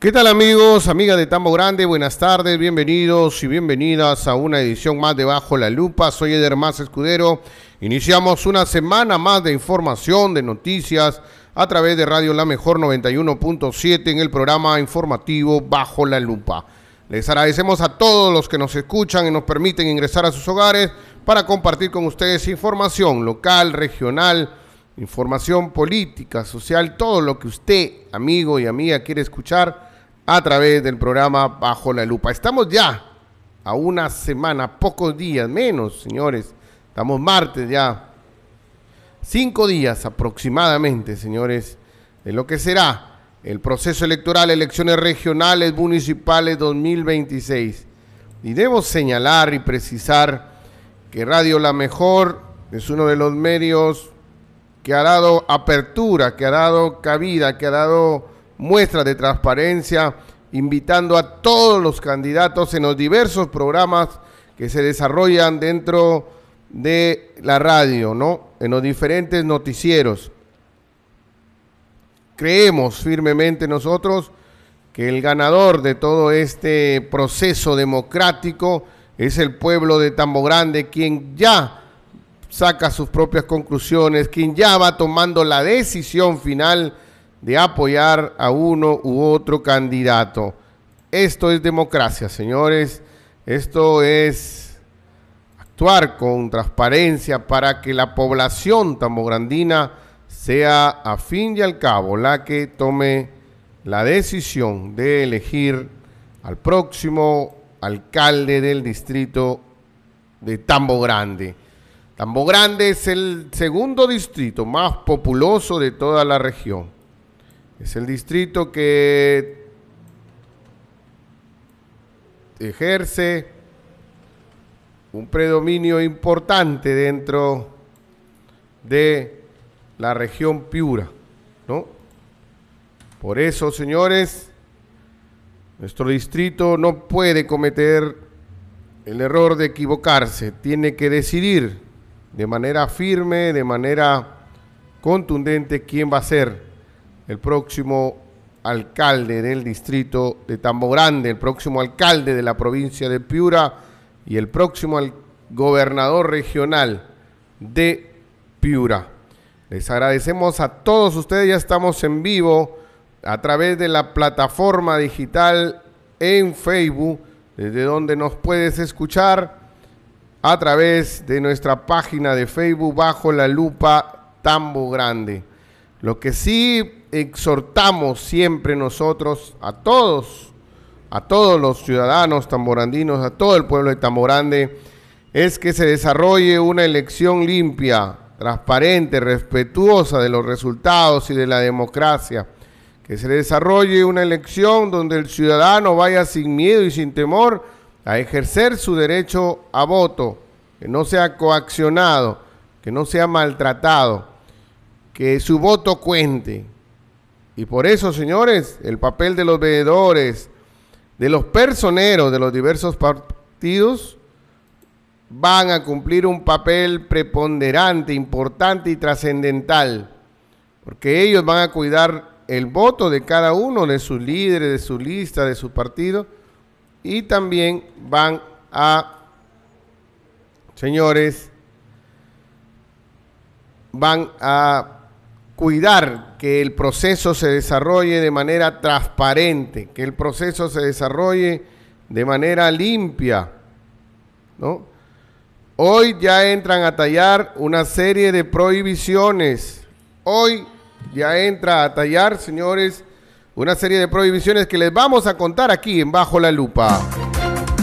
¿Qué tal amigos, amigas de Tambo Grande? Buenas tardes, bienvenidos y bienvenidas a una edición más de Bajo la Lupa. Soy Eder Mas Escudero. Iniciamos una semana más de información, de noticias, a través de Radio La Mejor 91.7 en el programa informativo Bajo la Lupa. Les agradecemos a todos los que nos escuchan y nos permiten ingresar a sus hogares para compartir con ustedes información local, regional, información política, social, todo lo que usted, amigo y amiga, quiere escuchar a través del programa Bajo la Lupa. Estamos ya a una semana, pocos días, menos, señores. Estamos martes ya. 5 días aproximadamente, señores, de lo que será el proceso electoral, elecciones regionales, municipales 2026. Y debo señalar y precisar que Radio La Mejor es uno de los medios que ha dado apertura, que ha dado cabida, que ha dado muestras de transparencia, invitando a todos los candidatos en los diversos programas que se desarrollan dentro de la radio, ¿no? En los diferentes noticieros. Creemos firmemente nosotros que el ganador de todo este proceso democrático es el pueblo de Tambo Grande, quien ya saca sus propias conclusiones, quien ya va tomando la decisión final de apoyar a uno u otro candidato. Esto es democracia, señores. Esto es actuar con transparencia para que la población tambograndina sea, a fin y al cabo, la que tome la decisión de elegir al próximo alcalde del distrito de Tambo Grande. Tambo Grande es el segundo distrito más populoso de toda la región. Es el distrito que ejerce un predominio importante dentro de la región Piura, ¿no? Por eso, señores, nuestro distrito no puede cometer el error de equivocarse. Tiene que decidir de manera firme, de manera contundente, quién va a ser el próximo alcalde del distrito de Tambo Grande, el próximo alcalde de la provincia de Piura y el próximo gobernador regional de Piura. Les agradecemos a todos ustedes, ya estamos en vivo a través de la plataforma digital en Facebook, desde donde nos puedes escuchar a través de nuestra página de Facebook Bajo la Lupa Tambo Grande. Lo que sí exhortamos siempre nosotros a todos los ciudadanos tamborandinos, a todo el pueblo de Tambo Grande, es que se desarrolle una elección limpia, transparente, respetuosa de los resultados y de la democracia. Que se desarrolle una elección donde el ciudadano vaya sin miedo y sin temor a ejercer su derecho a voto, que no sea coaccionado, que no sea maltratado, que su voto cuente. Y por eso, señores, el papel de los veedores, de los personeros de los diversos partidos, van a cumplir un papel preponderante, importante y trascendental, porque ellos van a cuidar el voto de cada uno de sus líderes, de su lista, de su partido, y también van a, señores, van a cuidar que el proceso se desarrolle de manera transparente, que el proceso se desarrolle de manera limpia, ¿no? Hoy ya entran a tallar una serie de prohibiciones. Hoy ya entra a tallar, señores, una serie de prohibiciones que les vamos a contar aquí en Bajo la Lupa.